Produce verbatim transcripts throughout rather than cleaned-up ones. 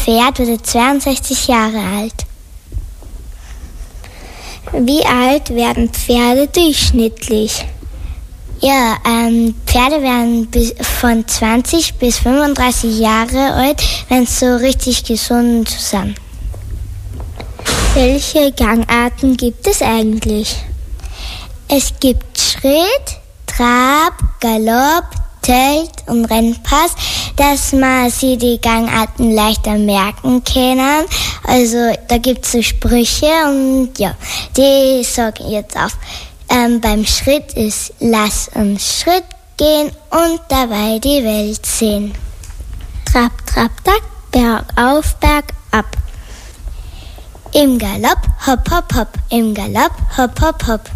Pferd wurde zweiundsechzig Jahre alt. Wie alt werden Pferde durchschnittlich? Ja, ähm, Pferde werden bis, von zwanzig bis fünfunddreißig Jahre alt, wenn sie so richtig gesund sind. Welche Gangarten gibt es eigentlich? Es gibt Schritt, Trab, Galopp, Tölt und Rennpass, dass man sich die Gangarten leichter merken kann. Also da gibt es so Sprüche und ja, die sage ich jetzt auf. Ähm, beim Schritt ist lass uns Schritt gehen und dabei die Welt sehen. Trab, trab, tack, bergauf, bergab. Im Galopp, hopp, hopp, hopp, im Galopp, hopp, hopp, hopp.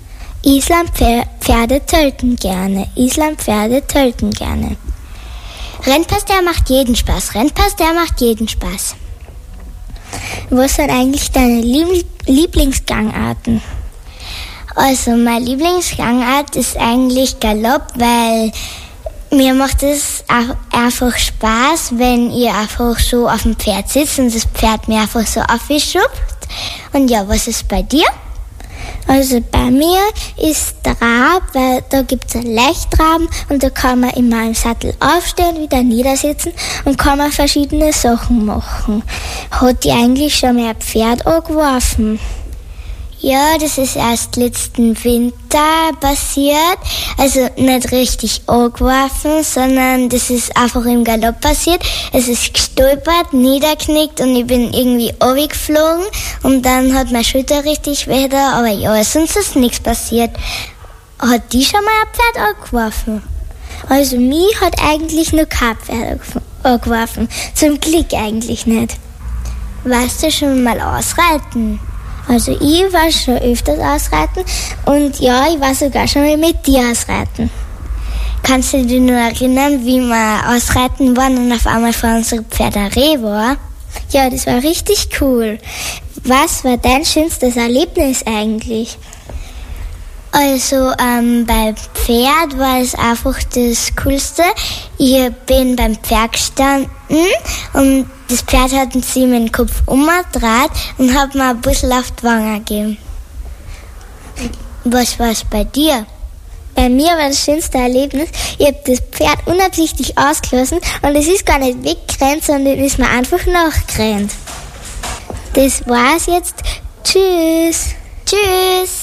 Islandpferde tölten gerne, Islandpferde tölten gerne. Rennpass, der macht jeden Spaß, Rennpass, der macht jeden Spaß. Was sind eigentlich deine Lieb- Lieblingsgangarten? Also, meine Lieblingsgangart ist eigentlich Galopp, weil mir macht es einfach Spaß, wenn ihr einfach so auf dem Pferd sitzt und das Pferd mir einfach so aufschubst. Und ja, was ist bei dir? Also bei mir ist Trab, weil da gibt es einen Leichtraben und da kann man immer im Sattel aufstehen, wieder niedersitzen und kann man verschiedene Sachen machen. Hat die eigentlich schon mal ein Pferd angeworfen? Ja, das ist erst letzten Winter passiert. Also nicht richtig angeworfen, sondern das ist einfach im Galopp passiert. Es ist gestolpert, niederknickt und ich bin irgendwie runtergeflogen und dann hat meine Schulter richtig weh da. Aber ja, sonst ist nichts passiert. Hat die schon mal ein Pferd angeworfen? Also mich hat eigentlich nur kein Pferd angeworfen. Zum Glück eigentlich nicht. Warst du schon mal ausreiten? Also ich war schon öfters ausreiten und ja, ich war sogar schon mal mit dir ausreiten. Kannst du dich nur erinnern, wie wir ausreiten waren und auf einmal vor unserem Pferd ein Reh war? Ja, das war richtig cool. Was war dein schönstes Erlebnis eigentlich? Also ähm, beim Pferd war es einfach das Coolste. Ich bin beim Pferd gestanden und das Pferd hat sich meinen Kopf umgedreht und hat mir ein bisschen auf die Wange gegeben. Was war es bei dir? Bei mir war das schönste Erlebnis, ich habe das Pferd unabsichtlich ausgelassen und es ist gar nicht weggerannt, sondern ist mir einfach nachgerannt. Das war's jetzt. Tschüss. Tschüss.